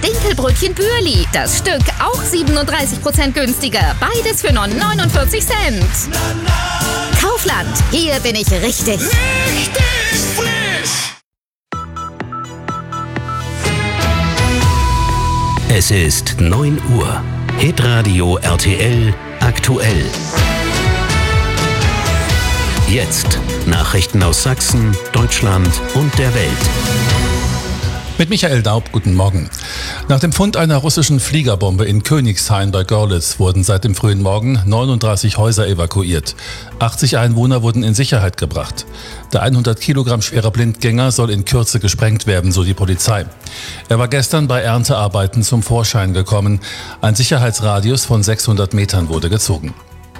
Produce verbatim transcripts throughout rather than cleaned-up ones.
Dinkelbrötchen Bürli. Das Stück auch siebenunddreißig Prozent günstiger. Beides für nur neunundvierzig Cent. Kaufland, hier bin ich richtig. Richtig frisch! Es ist neun Uhr. Hitradio R T L aktuell. Jetzt Nachrichten aus Sachsen, Deutschland und der Welt. Mit Michael Daub, guten Morgen. Nach dem Fund einer russischen Fliegerbombe in Königshain bei Görlitz wurden seit dem frühen Morgen neununddreißig Häuser evakuiert. achtzig Einwohner wurden in Sicherheit gebracht. Der hundert Kilogramm schwere Blindgänger soll in Kürze gesprengt werden, so die Polizei. Er war gestern bei Erntearbeiten zum Vorschein gekommen. Ein Sicherheitsradius von sechshundert Metern wurde gezogen.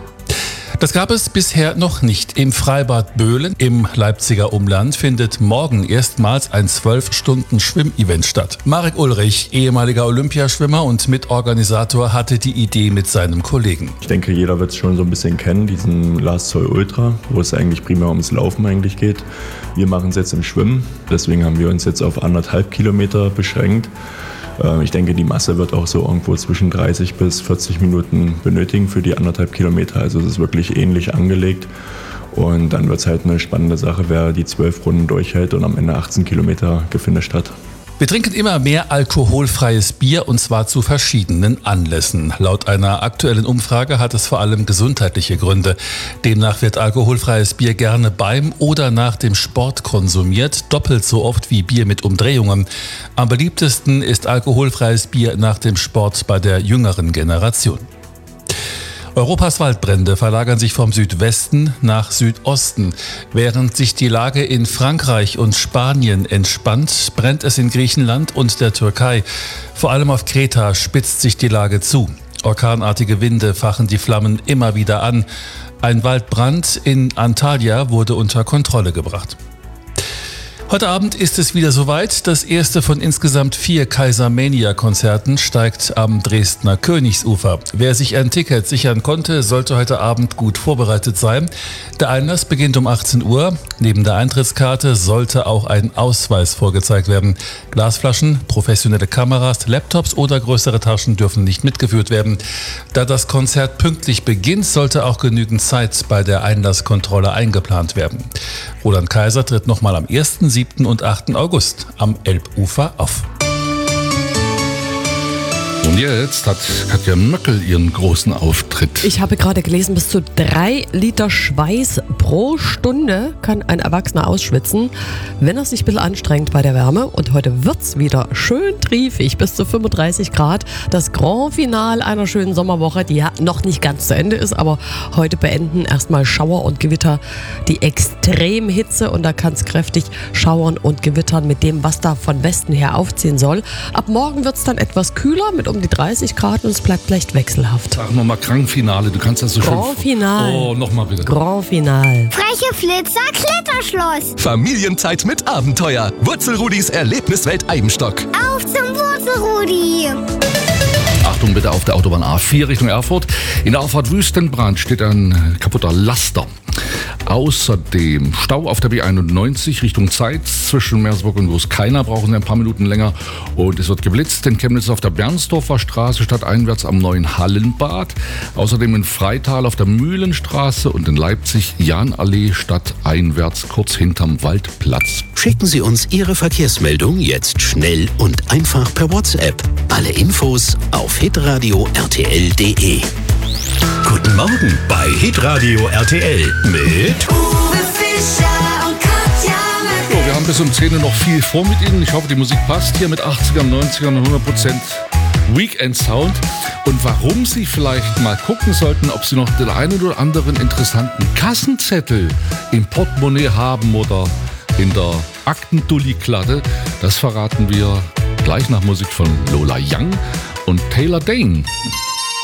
Das gab es bisher noch nicht. Im Freibad Böhlen im Leipziger Umland findet morgen erstmals ein zwölf Stunden Schwimmevent statt. Marek Ulrich, ehemaliger Olympiaschwimmer und Mitorganisator, hatte die Idee mit seinem Kollegen. Ich denke, jeder wird es schon so ein bisschen kennen, diesen Last Soil Ultra, wo es eigentlich primär ums Laufen eigentlich geht. Wir machen es jetzt im Schwimmen, deswegen haben wir uns jetzt auf anderthalb Kilometer beschränkt. Ich denke, die Masse wird auch so irgendwo zwischen dreißig bis vierzig Minuten benötigen für die anderthalb Kilometer. Also es ist wirklich ähnlich angelegt. Und dann wird es halt eine spannende Sache, wer die zwölf Runden durchhält und am Ende achtzehn Kilometer gefinisht hat. Wir trinken immer mehr alkoholfreies Bier und zwar zu verschiedenen Anlässen. Laut einer aktuellen Umfrage hat es vor allem gesundheitliche Gründe. Demnach wird alkoholfreies Bier gerne beim oder nach dem Sport konsumiert, doppelt so oft wie Bier mit Umdrehungen. Am beliebtesten ist alkoholfreies Bier nach dem Sport bei der jüngeren Generation. Europas Waldbrände verlagern sich vom Südwesten nach Südosten. Während sich die Lage in Frankreich und Spanien entspannt, brennt es in Griechenland und der Türkei. Vor allem auf Kreta spitzt sich die Lage zu. Orkanartige Winde fachen die Flammen immer wieder an. Ein Waldbrand in Antalya wurde unter Kontrolle gebracht. Heute Abend ist es wieder soweit. Das erste von insgesamt vier Kaisermania-Konzerten steigt am Dresdner Königsufer. Wer sich ein Ticket sichern konnte, sollte heute Abend gut vorbereitet sein. Der Einlass beginnt um achtzehn Uhr. Neben der Eintrittskarte sollte auch ein Ausweis vorgezeigt werden. Glasflaschen, professionelle Kameras, Laptops oder größere Taschen dürfen nicht mitgeführt werden. Da das Konzert pünktlich beginnt, sollte auch genügend Zeit bei der Einlasskontrolle eingeplant werden. Roland Kaiser tritt nochmal am ersten, siebten und achten August am Elbufer auf. Und jetzt hat Katja Möckel ihren großen Auftritt. Ich habe gerade gelesen, bis zu drei Liter Schweiß pro Stunde kann ein Erwachsener ausschwitzen, wenn er sich ein bisschen anstrengt bei der Wärme. Und heute wird es wieder schön triefig, bis zu fünfunddreißig Grad. Das Grand Finale einer schönen Sommerwoche, die ja noch nicht ganz zu Ende ist, aber heute beenden erstmal Schauer und Gewitter die Extremhitze. Und da kann es kräftig schauern und gewittern mit dem, was da von Westen her aufziehen soll. Ab morgen wird es dann etwas kühler mit um die dreißig Grad und es bleibt leicht wechselhaft. Sag nochmal Grand Finale, du kannst das so schön... Grand Finale. Oh, nochmal bitte. Grand Finale. Freche Flitzer, Kletterschloss. Familienzeit mit Abenteuer. Wurzelrudis Erlebniswelt Eibenstock. Auf zum Wurzelrudi. Achtung bitte auf der Autobahn A vier Richtung Erfurt. In der Auffahrt Wüstenbrand steht ein kaputter Laster. Außerdem Stau auf der B einundneunzig Richtung Zeitz zwischen Meersburg und Großkeiner, brauchen Sie ein paar Minuten länger. Und es wird geblitzt in Chemnitz auf der Bernsdorfer Straße stadteinwärts am neuen Hallenbad. Außerdem in Freital auf der Mühlenstraße und in Leipzig Jahnallee stadteinwärts kurz hinterm Waldplatz. Schicken Sie uns Ihre Verkehrsmeldung jetzt schnell und einfach per WhatsApp. Alle Infos auf hitradio r t l punkt d e. Guten Morgen bei Hitradio R T L mit Uwe Fischer und Katja Möckel. So, wir haben bis um zehn Uhr noch viel vor mit Ihnen. Ich hoffe, die Musik passt hier mit achtzigern, neunzigern und hundert Prozent Weekend-Sound. Und warum Sie vielleicht mal gucken sollten, ob Sie noch den einen oder anderen interessanten Kassenzettel im Portemonnaie haben oder in der Aktendulli-Klatte, das verraten wir gleich nach Musik von Lola Young und Taylor Dayne.